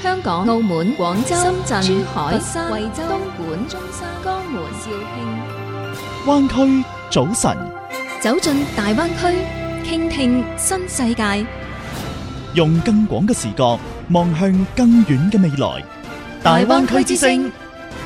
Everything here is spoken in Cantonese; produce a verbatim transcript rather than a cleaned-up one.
香港、澳門、廣州、深圳、珠海、佛山、惠州、東莞、中山、江門、肇慶。 灣區早晨， 走進大灣區，傾聽新世界， 用更廣嘅視角望向更遠嘅未來。大灣區之聲